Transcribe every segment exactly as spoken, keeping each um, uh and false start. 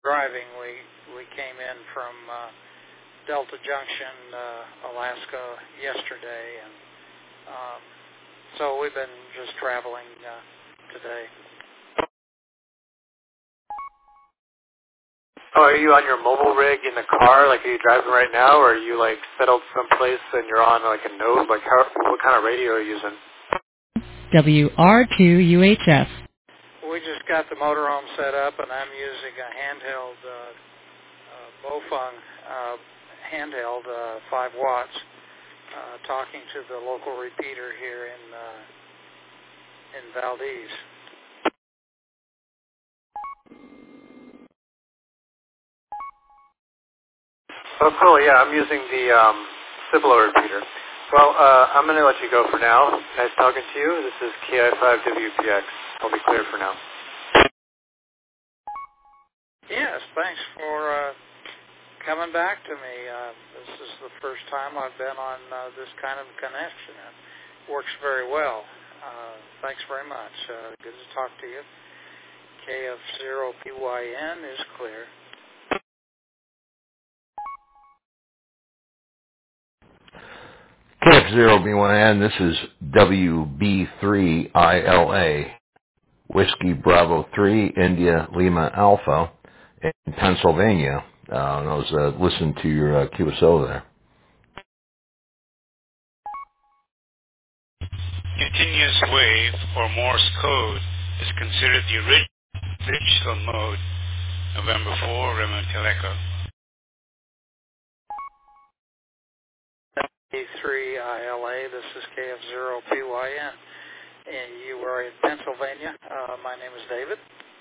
driving. We we came in from uh, Delta Junction, uh, Alaska, yesterday, and um, so we've been just traveling uh, today. Oh, are you on your mobile rig in the car? Like, are you driving right now, or are you like settled someplace and you're on like a node? Like, how, what kind of radio are you using? W R two U H F. We just got the motorhome set up, and I'm using a handheld uh, uh, Bofeng uh, handheld, uh, five watts, uh, talking to the local repeater here in uh, in Valdez. Oh, cool. Yeah, I'm using the um, Cibolo repeater. Well, uh, I'm going to let you go for now. Nice talking to you. This is K I five W P X. I'll be clear for now. Yes, thanks for uh, coming back to me. Uh, this is the first time I've been on uh, this kind of connection. It works very well. Uh, thanks very much. Uh, good to talk to you. K F zero P Y N is clear. K F zero B one N, this is W B three I L A, Whiskey Bravo three, India Lima Alpha, in Pennsylvania. Uh, and I was uh, listening to your uh, Q S O there. Continuous wave or Morse code is considered the original digital mode. November four, Raymond Teleco. W three I L A, this is K F zero P Y N. And you are in Pennsylvania. Uh, my name is David.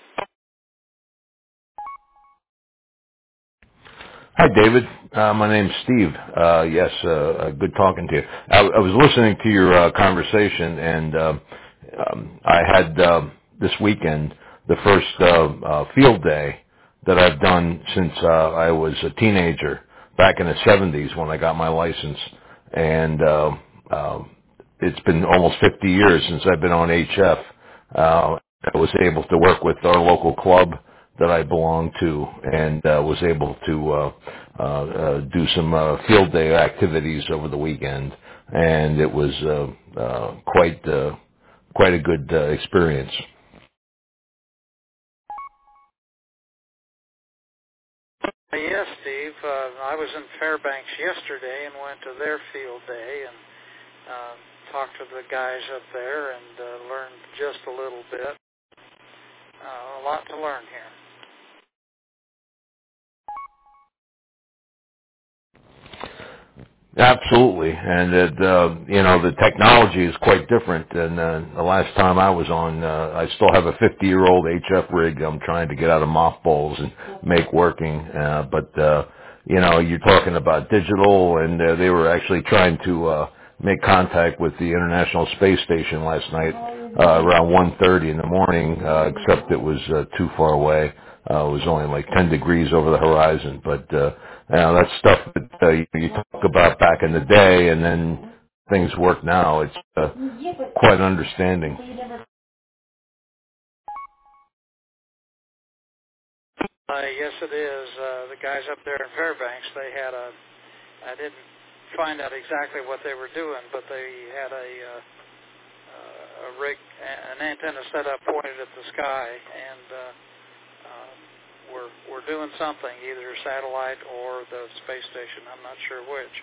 Hi, David. Uh, my name's Steve. Uh, yes, uh, uh, good talking to you. I, I was listening to your uh, conversation, and uh, um, I had uh, this weekend the first uh, uh, field day that I've done since uh, I was a teenager back in the seventies when I got my license, and uh, uh, it's been almost fifty years since I've been on H F. Uh, I was able to work with our local club that I belong to, and uh, was able to uh, uh, uh, do some uh, field day activities over the weekend, and it was uh, uh, quite uh, quite a good uh, experience. Yes, Steve. Uh, I was in Fairbanks yesterday and went to their field day and uh, talked to the guys up there and uh, learned just a little bit. Uh, a lot to learn here. Absolutely, and it, uh, you know, the technology is quite different. And uh, the last time I was on, uh, I still have a fifty-year-old H F rig I'm trying to get out of mothballs and make working. Uh, but uh, you know, you're talking about digital, and uh, they were actually trying to uh, make contact with the International Space Station last night uh, around one thirty in the morning, uh, except it was uh, too far away. Uh, it was only like ten degrees over the horizon, but uh, you know, that's stuff that uh, you, you talk about back in the day, and then things work now. It's uh, quite understanding. Uh, yes, it is. Uh, the guys up there in Fairbanks, they had a, I didn't find out exactly what they were doing, but they had a, uh, uh, a rig, an antenna set up pointed at the sky, and uh, uh, we're, we're doing something, either satellite or the space station. I'm not sure which.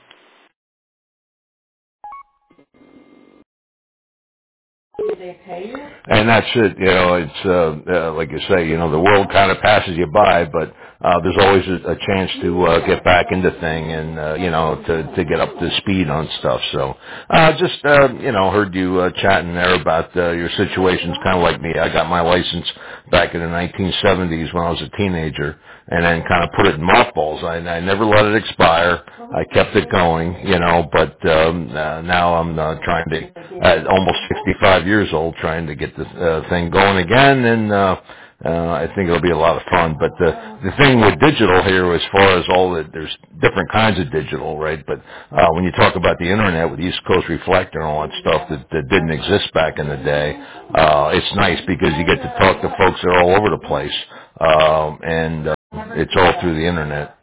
And that's it, you know, it's, uh, uh, like you say, you know, the world kind of passes you by, but, uh, there's always a, a chance to, uh, get back into thing and, uh, you know, to, to get up to speed on stuff. So, uh, just, uh, you know, heard you, uh, chatting there about, uh, your situations kind of like me. I got my license back in the nineteen seventies when I was a teenager, and then kind of put it in mothballs. I, I never let it expire. I kept it going, you know, but um, uh, now I'm uh, trying to, at almost sixty-five years old, trying to get the uh, thing going again, and uh, Uh, I think it'll be a lot of fun. But the the thing with digital here, as far as all the there's different kinds of digital, right? But uh, when you talk about the internet with East Coast Reflector and all that stuff that, that didn't exist back in the day, uh, it's nice because you get to talk to folks that are all over the place, um, and uh, it's all through the internet.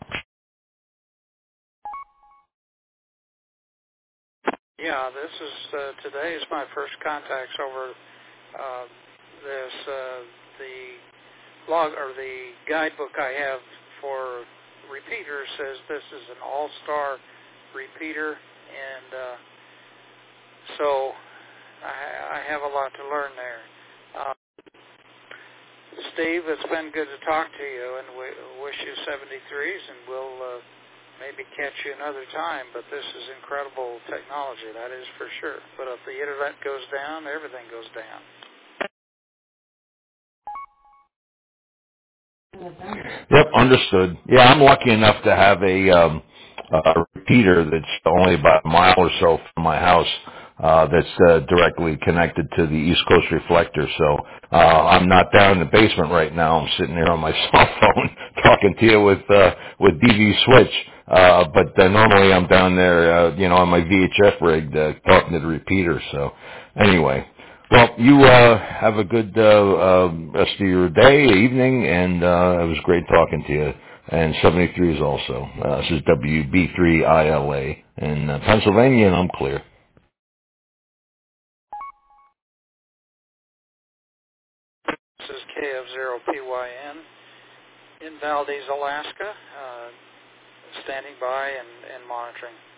Yeah, this is uh, today is my first contacts over uh, this uh, the log or the guidebook I have for repeaters says this is an all-star repeater, and uh, so I, I have a lot to learn there. Uh, Steve, it's been good to talk to you, and we wish you seventy-threes, and we'll uh, maybe catch you another time, but this is incredible technology, that is for sure. But if the internet goes down, everything goes down. Yep, understood. Yeah, I'm lucky enough to have a, um, a repeater that's only about a mile or so from my house. Uh, that's uh, directly connected to the East Coast Reflector. So uh, I'm not down in the basement right now. I'm sitting here on my cell phone talking to you with uh, with D V Switch. Uh, but uh, normally I'm down there, uh, you know, on my V H F rig uh, talking to the repeater. So anyway, well, you uh, have a good uh, uh, rest of your day, evening, and uh, it was great talking to you. And seventy-threes also. Uh, this is W B three I L A in uh, Pennsylvania, and I'm clear. This is K F zero P Y N in Valdez, Alaska, uh, standing by and, and monitoring.